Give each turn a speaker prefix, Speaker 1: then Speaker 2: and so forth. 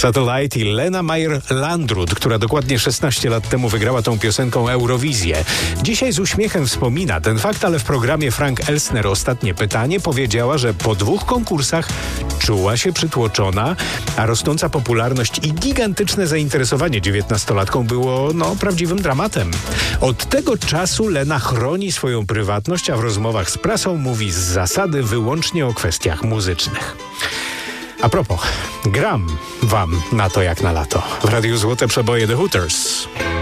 Speaker 1: Satellite i Lena Meyer-Landrut, która dokładnie 16 lat temu wygrała tą piosenką Eurowizję. Dzisiaj z uśmiechem wspomina ten fakt, ale w programie Frank Elsner Ostatnie pytanie powiedziała, że po 2 konkursach czuła się przytłoczona, a rosnąca popularność i gigantyczne zainteresowanie 19-latką było prawdziwym dramatem. Od tego czasu Lena chroni swoją prywatność, a w rozmowach z prasą mówi z zasady wyłącznie o kwestiach muzycznych. A propos, gram wam na to jak na lato. W Radiu Złote Przeboje The Hooters.